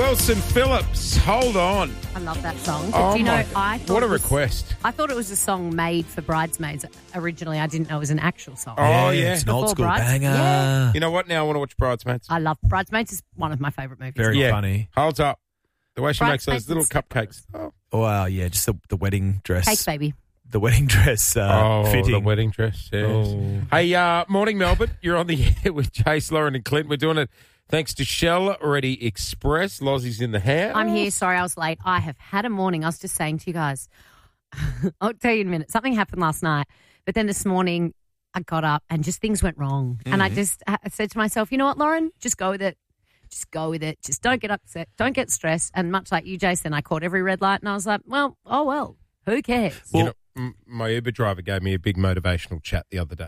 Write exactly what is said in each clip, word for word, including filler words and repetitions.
Wilson Phillips, hold on. I love that song. But Oh do you know, my- I thought what a it was- request. I thought it was a song made for Bridesmaids. Originally, I didn't know it was an actual song. Oh, yeah. It's an old Before school Brides. banger. Yeah. You know what? Now I want to watch Bridesmaids. I love Bridesmaids. Is one of my favourite movies. Very Yeah. funny. Holds up. The way she makes those Bridesmaids little and Step cupcakes. Oh, Wow, yeah, just the, the wedding dress. Cake Baby. The wedding dress uh, oh fitting. the wedding dress. Yes. Oh. Hey, uh, morning, Melbourne. You're on the air with Chase, Lauren and Clint. We're doing it thanks to Shell Ready Express. Lozzie's in the house. I'm here. Sorry, I was late. I have had a morning. I was just saying to you guys, I'll tell you in a minute. Something happened last night, but then this morning I got up and just things went wrong. Mm-hmm. And I just I said to myself, you know what, Lauren? Just go with it. Just go with it. Just don't get upset. Don't get stressed. And much like you, Jason, I caught every red light and I was like, well, oh, well, who cares? You know, m- my Uber driver gave me a big motivational chat the other day.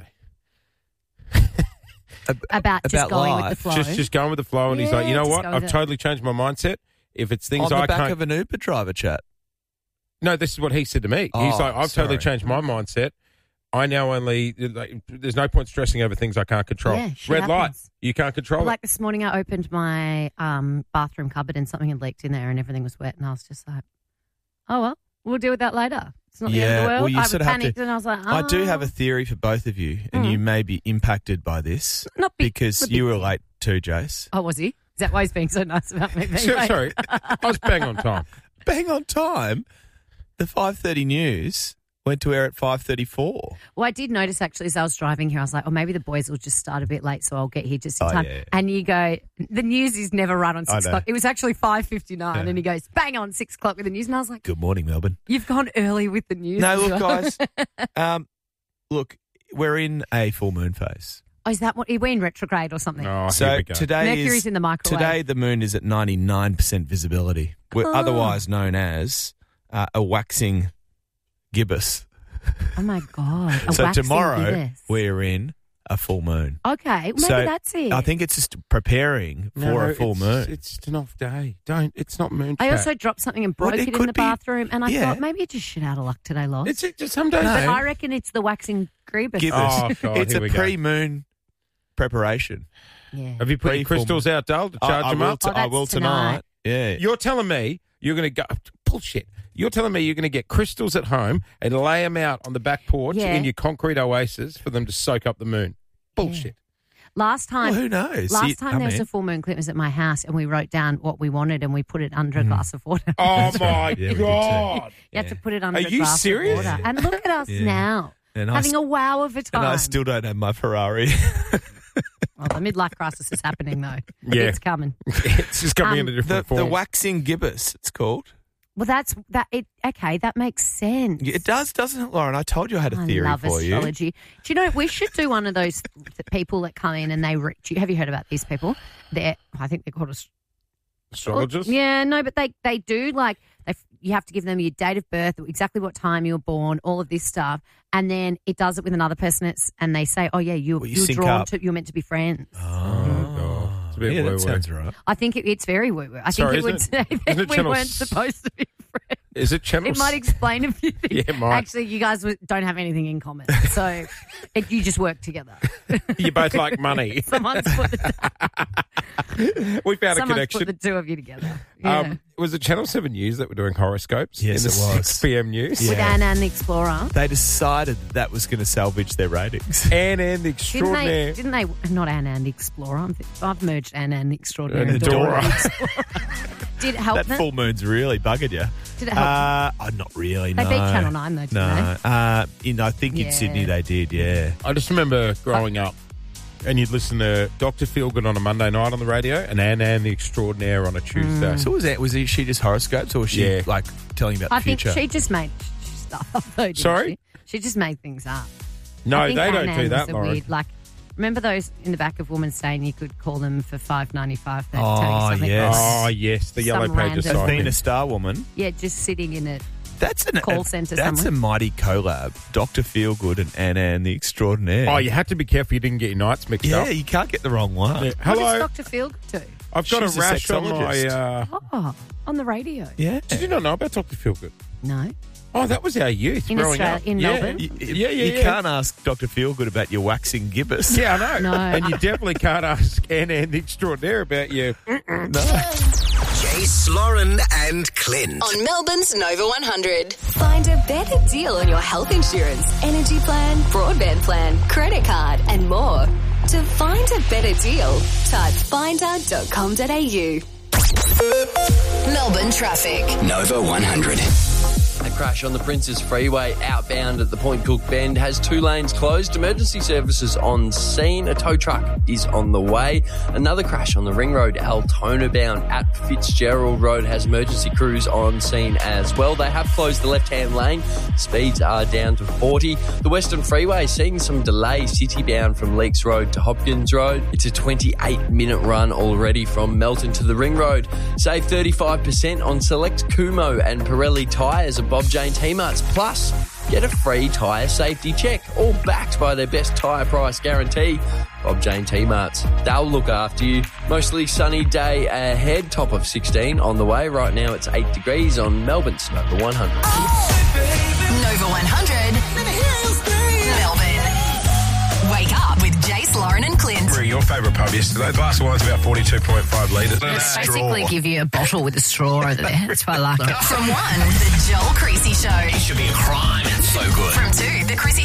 About just about going life. with the flow. Just just going with the flow, and he's like, you Yeah, know just what? go with I've it. totally changed my mindset. If it's things On the I back can't, of an Uber driver chat. no, this is what he said to me. Oh, he's like, I've totally sorry. changed my mindset. I now only like, there's no point stressing over things I can't control. Yeah, shit Red light, happens. you can't control Like this morning, I opened my um, bathroom cupboard and something had leaked in there and everything was wet. And I was just like, oh, well, we'll deal with that later. It's not the end of Yeah, the world. well, you I sort of have panicked to- and I was like, oh. I do have a theory for both of you, and Mm. you may be impacted by this Not big, because not you big. were late too, Jace. Oh, was he? Is that why he's being so nice about me? it. being So- late? Sorry, I was bang on time. Bang on time. The five thirty news went to air at five thirty-four. Well, I did notice actually as I was driving here, I was like, oh, maybe the boys will just start a bit late, so I'll get here just in Oh, time. yeah. And you go, the news is never run on I six know. o'clock. It was actually five fifty-nine, Yeah. and he goes, bang on six o'clock with the news. And I was like, Good morning, Melbourne. you've gone early with the news. No, as look, well. guys. um, look, we're in a full moon phase. Oh, is that what? Are we in retrograde or something? Oh, here So we go. today Mercury's is in the microwave. today the moon is at ninety-nine percent visibility. We're Oh. otherwise known as uh, a waxing gibbous. Oh, my God. A so waxing tomorrow gibbous. we're in a full moon. Okay, maybe so that's it. I think it's just preparing for No, a full it's, moon. It's just an off day. Don't. It's not moon. I chat. also dropped something and Well, broke it it, in could the be- bathroom, and I yeah. thought maybe it's just shit out of luck today, Loz. It's just some days. No. But I reckon it's the waxing grievous. Gibbous. Oh, God, it's here a we go. pre-moon preparation. Yeah. Have you put your Pre-full crystals out, Dale, to I- charge I, them will up? t- Oh, I that's will tonight. tonight. Yeah. You're telling me you're going to go bullshit. You're telling me you're going to get crystals at home and lay them out on the back porch Yeah. in your concrete oasis for them to soak up the moon. Bullshit. Last time, Well, who knows? last You- time I there was mean- a full moon eclipse at my house, and we wrote down what we wanted, and we put it under a glass of water. Oh my Yeah, we did too. God! You have to put it under Are a you glass serious? of water. And look at us Yeah. now, And I having s- a wow of a time. And I still don't have my Ferrari. Well, the midlife crisis is happening, though. Yeah. It's coming. It's just coming Um, in a the, different the form. waxing gibbous, it's called. Well, that's that. It okay. That makes sense. It does, doesn't it, Lauren? I told you I had a I theory love for you. astrology. Do you know we should do one of those th- people that come in and they reach you? Have you heard about these people? They're I think they're called ast- Astrologist? Yeah, no, but they they do like they you have to give them your date of birth, exactly what time you were born, all of this stuff, and then it does it with another person. It's, and they say, oh yeah, you Well, you you're sync drawn up. to you're meant to be friends. Oh, God. It's a bit yeah, that woo-woo. sounds right. I think it, it's very woo woo. I Sorry, think it would isn't say it- that isn't it we channel weren't s- supposed to be friends. Is it channel? It might explain a few things. Yeah, it might. Actually, you guys w- don't have anything in common, so it, you just work together. You both like money. Someone's put the, We found a someone's connection. put the two of you together. Yeah. Um, was it Channel seven News that were doing horoscopes? Yes, in the it was. six p.m. news? Yeah. With Anne and the Explorer. They decided that, that was going to salvage their ratings. Anne and the Didn't Extraordinary. they, didn't they? Not Anne and the Explorer. I'm, I've merged Anne and the Extraordinary. And the Dora. Did it help that them? full moon's really buggered you. Did it help Uh, oh, not really, They no. beat Channel nine though, didn't No. Uh, in, I think in Yeah. Sydney they did, yeah. I just remember growing up and you'd listen to Doctor Feelgood on a Monday night on the radio and Anne and the Extraordinaire on a Tuesday. Mm. So was that, was it, she just horoscopes or was she Yeah. like telling about I the think future? she just made stuff up though, didn't Sorry? She? She just made things up. No, I they think don't Anne do Anne that, was a Lauren. weird, like, remember those in the back of Woman's Day and you could call them for five ninety five. Oh, yes. Oh, yes, the Yellow Some Pages random- side. Athena Star Woman. Yeah, just sitting in it. That's an Call a, centre That's somewhere. a mighty collab. Doctor Feelgood and Anna and the Extraordinaire. Oh, you had to be careful you didn't get your nights mixed yeah, up. you can't get the wrong one. Yeah. What Hello, does Doctor Feelgood do? I've got She's a a rash on my... sexologist. Uh, Oh, on the radio. Yeah. did you not know about Doctor Feelgood? No. Oh, that was our youth In growing Australia- up. in yeah. Melbourne? You, Yeah, yeah, you yeah. can't ask Doctor Feelgood about your waxing gibbous. Yeah, I know. No. And you definitely can't ask Anne and the Extraordinaire about your... No. Jay Jace, Lauren and Clint. On Melbourne's Nova one hundred. Find a better deal on your health insurance, energy plan, broadband plan, credit card and more. To find a better deal, type finder dot com dot a u. Melbourne traffic. Nova one hundred. A crash on the Princes Freeway outbound at the Point Cook Bend has two lanes closed. Emergency services on scene. A tow truck is on the way. Another crash on the Ring Road, Altona bound at Fitzgerald Road has emergency crews on scene as well. They have closed the left-hand lane. Speeds are down to forty. The Western Freeway seeing some delay city bound from Leakes Road to Hopkins Road. It's a twenty-eight minute run already from Melton to the Ring Road. Save thirty-five percent on select Kumo and Pirelli tyres at Bob Jane T-Marts. Plus, get a free tyre safety check, all backed by their best tyre price guarantee. Bob Jane T-Marts. They'll look after you. Mostly sunny day ahead, top of sixteen on the way. Right now it's eight degrees on Melbourne's Nova one hundred. Nova one hundred. Melbourne. Wake up with Jace, Lauren and Clint. We're your favourite pub yesterday. The glass of wine's about forty-two point five litres. Basically give you a bottle with a straw over there. That's what I like. From one, the Joel Creasy Show. It should be a crime. It's so good. From two, the Chris